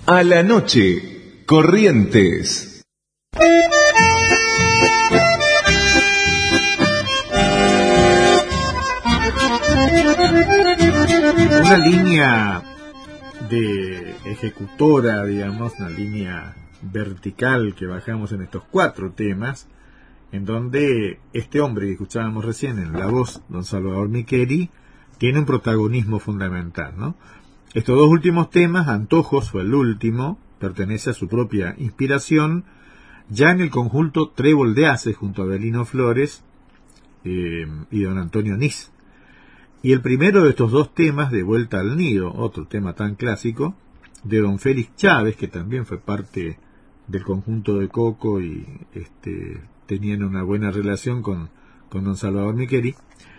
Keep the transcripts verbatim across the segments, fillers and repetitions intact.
A la noche, Corrientes. Una línea de ejecutora, digamos, una línea vertical que bajamos en estos cuatro temas, en donde este hombre que escuchábamos recién en la voz, don Salvador Micheli, tiene un protagonismo fundamental, ¿no? Estos dos últimos temas, Antojos fue el último, pertenece a su propia inspiración, ya en el conjunto Trébol de Haces, junto a Avelino Flores eh, y don Antonio Nis. Y el primero de estos dos temas, De Vuelta al Nido, otro tema tan clásico, de don Félix Chávez, que también fue parte del conjunto de Coco y este, tenían una buena relación con, con don Salvador Micheli.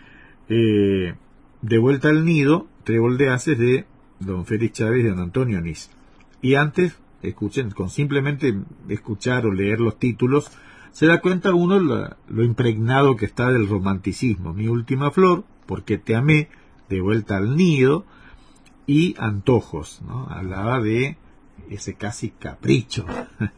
Eh, de Vuelta al Nido, Trébol de Haces, de don Félix Chávez y don Antonio Nis. Y antes, escuchen, con simplemente escuchar o leer los títulos, se da cuenta uno la, lo impregnado que está del romanticismo. Mi última flor, Porque te amé, De Vuelta al Nido, y Antojos, ¿no? Hablaba de ese casi capricho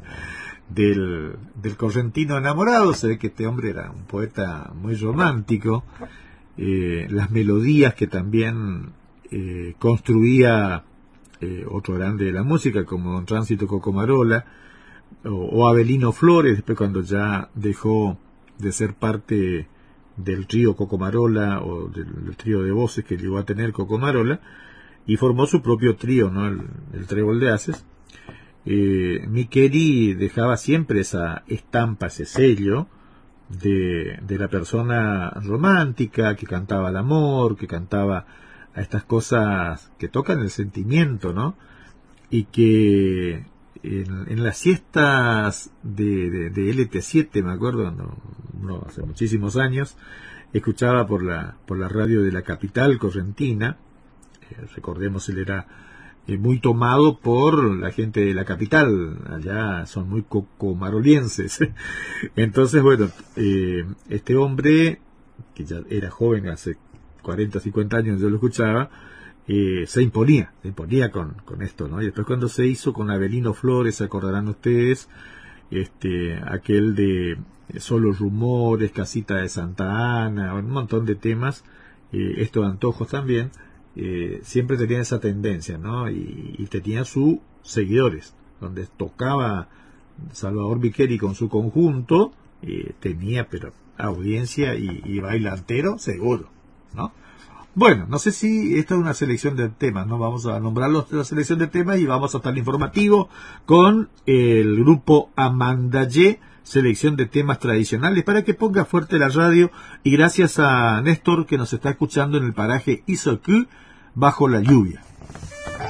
del, del correntino enamorado. Se ve que este hombre era un poeta muy romántico. Eh, las melodías que también eh, construía eh, otro grande de la música, como don Tránsito Cocomarola, o, o Avelino Flores, después cuando ya dejó de ser parte del trío Cocomarola o del, del trío de voces que llegó a tener Cocomarola, y formó su propio trío, ¿no? el, el Trébol de Haces. eh, Micheli dejaba siempre esa estampa, ese sello de, de la persona romántica que cantaba el amor, que cantaba a estas cosas que tocan el sentimiento, ¿no? Y que en, en las siestas de, de, de L T siete, me acuerdo, no, no, hace muchísimos años, escuchaba por la, por la radio de la capital correntina. Eh, recordemos, él era eh, muy tomado por la gente de la capital, allá son muy cocomarolienses. Entonces, bueno, eh, este hombre, que ya era joven, hace cuarenta, cincuenta años yo lo escuchaba, eh, se imponía, se imponía con, con esto, ¿no? Y después cuando se hizo con Avelino Flores, se acordarán ustedes, este, aquel de Solo Rumores, Casita de Santa Ana, un montón de temas, eh, esto de Antojos también, eh, siempre tenía esa tendencia, ¿no? Y, y tenía sus seguidores, donde tocaba Salvador Micheli con su conjunto, eh, tenía pero audiencia y, y bailantero seguro, ¿no? Bueno, no sé si esta es una selección de temas, ¿no? Vamos a nombrarlos de la selección de temas y vamos a estar informativo con el grupo Amandaye, selección de temas tradicionales, para que ponga fuerte la radio. Y gracias a Néstor, que nos está escuchando en el paraje Isoquí, bajo la lluvia.